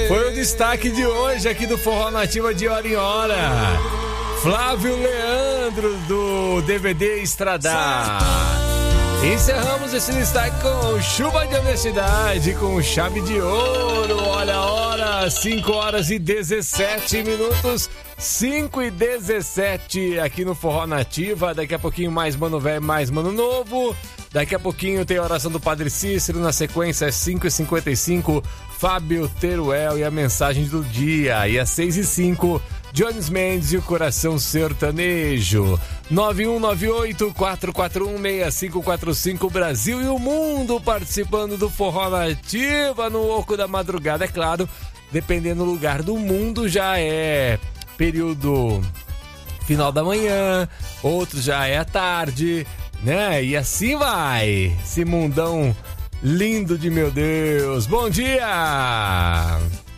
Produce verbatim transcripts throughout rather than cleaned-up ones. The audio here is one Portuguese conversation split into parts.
Foi o destaque de hoje aqui do Forró Nativa de Hora em Hora. Flávio Leandro do D V D Estradar. Encerramos esse destaque com chuva de honestidade, com chave de ouro. Olha a hora, cinco horas e dezessete minutos. cinco e dezessete aqui no Forró Nativa. Daqui a pouquinho mais Mano Velho, mais Mano Novo. Daqui a pouquinho tem a oração do Padre Cícero. Na sequência, às cinco e cinquenta e cinco, Fábio Teruel e a mensagem do dia. E às seis e cinco, Jones Mendes e o Coração Sertanejo. nove um nove oito, quatro quatro um, seis cinco quatro cinco, Brasil e o mundo participando do Forró Nativa no Oco da Madrugada. É claro, dependendo do lugar do mundo, já é período final da manhã, outros já é à tarde, né? E assim vai, esse mundão lindo de meu Deus. Bom dia!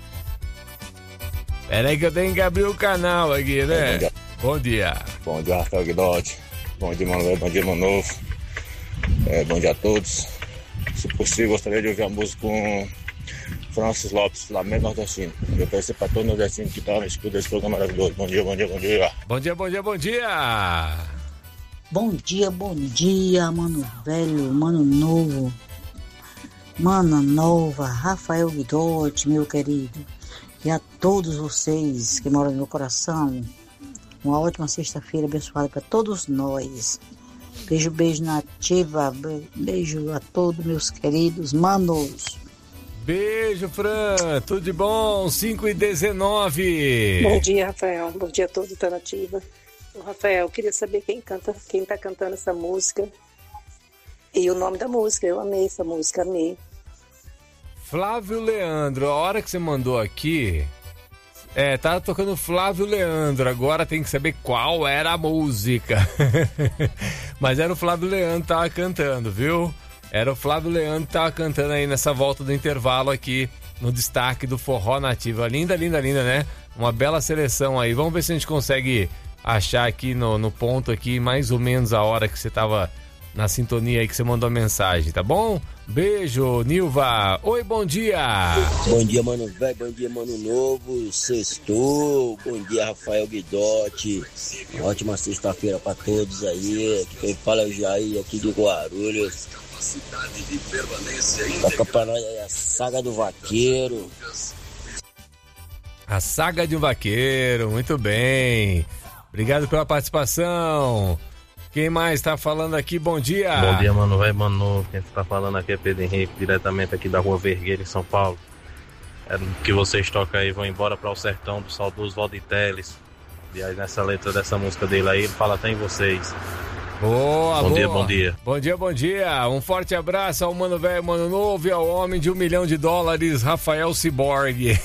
Peraí que eu tenho que abrir o canal aqui, né? É, bom dia. Bom dia, Rafael Guidotti. Bom dia, Manuel. Bom dia, Mano Novo. É, bom dia a todos. Se possível, gostaria de ouvir a música com Francis Lopes, Flamengo Nordestino. Eu peço para todo nordestino que está na escuta desse programa maravilhoso. Bom dia, bom dia, bom dia. Bom dia, bom dia, bom dia. Bom dia, bom dia, Mano Velho, Mano Novo, Mana Nova, Rafael Guidotti, meu querido. E a todos vocês que moram no meu coração, uma ótima sexta-feira abençoada para todos nós. Beijo, beijo nativa, beijo a todos meus queridos manos. Beijo, Fran, tudo de bom? cinco e dezenove. Bom dia, Rafael, bom dia a todos da Nativa. Ô, Rafael, eu queria saber quem canta, quem tá cantando essa música e o nome da música. Eu amei essa música, amei. Flávio Leandro, a hora que você mandou aqui, é, tava tocando Flávio Leandro, agora tem que saber qual era a música. Mas era o Flávio Leandro que tava cantando, viu? Era o Flávio Leandro que tava cantando aí nessa volta do intervalo aqui, no destaque do Forró Nativa. Linda, linda, linda, né? Uma bela seleção aí. Vamos ver se a gente consegue achar aqui no, no ponto aqui, mais ou menos a hora que você tava na sintonia aí que você mandou a mensagem, tá bom? Beijo, Nilva. Oi, bom dia. Bom dia, Mano Velho. Bom dia, Mano Novo. Sextou. Bom dia, Rafael Guidotti. Uma ótima sexta-feira pra todos aí. Aqui quem fala é o Jair, aqui de Guarulhos. Toca pra nós aí a Saga do Vaqueiro. A Saga de um Vaqueiro, muito bem. Obrigado pela participação. Quem mais tá falando aqui? Bom dia. Bom dia, Mano Velho, Mano Novo. Quem tá falando aqui é Pedro Henrique, diretamente aqui da Rua Vergueira, em São Paulo. É que vocês tocam aí, vão embora para o sertão do saudoso Valdir Teles. E aí nessa letra dessa música dele aí, ele fala até em vocês. Boa, bom boa. dia, bom dia. Bom dia, bom dia. Um forte abraço ao Mano Velho, Mano Novo e ao homem de um milhão de dólares, Rafael Ciborgue.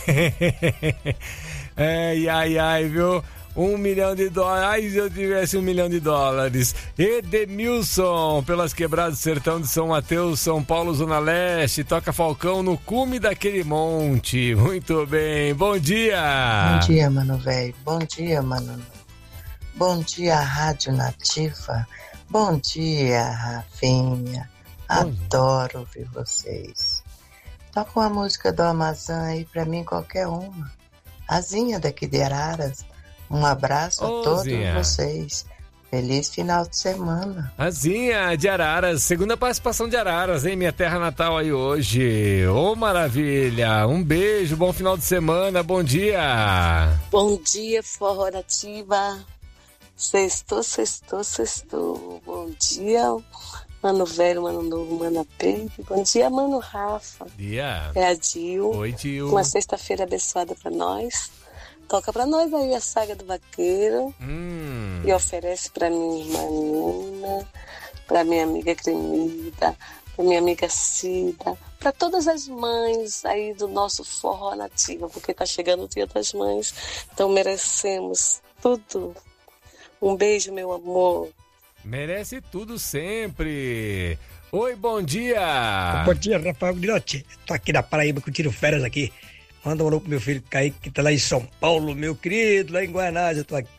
Ai, ai, ai, viu? Um milhão de dólares. Ai, se eu tivesse um milhão de dólares. Edemilson, pelas quebradas do sertão de São Mateus, São Paulo, Zona Leste. Toca Falcão no cume daquele monte. Muito bem. Bom dia. Bom dia, Mano Velho. Bom dia, Mano. Bom dia, Rádio Nativa. Bom dia, Rafinha. Adoro ouvir vocês. Toca uma música do Amazon aí pra mim, qualquer uma. Azinha daqui de Araras. Um abraço Ô, a todos Zinha. vocês. Feliz final de semana. Azinha de Araras, segunda participação de Araras, hein? Minha terra natal aí hoje. Ô, maravilha. Um beijo, bom final de semana, bom dia. Bom dia, Forró Nativa. Sextou, sextou, sextou. Bom dia, Mano Velho, Mano Novo, Mano Pepe. Bom dia, Mano Rafa. Dia. É a Dil. Oi, Dil. Uma sexta-feira abençoada pra nós. Toca pra nós aí a Saga do Vaqueiro. Hum. E oferece pra minha irmã Nina, pra minha amiga Cremida, pra minha amiga Cida, pra todas as mães aí do nosso Forró Nativa, porque tá chegando o Dia das Mães, então merecemos tudo. Um beijo, meu amor. Merece tudo sempre. Oi, bom dia. Bom dia, Rafael Guidotti. Tô aqui na Paraíba que eu tiro férias aqui. Manda um alô pro meu filho Kaique, que tá lá em São Paulo, meu querido, lá em Guanás. Eu tô aqui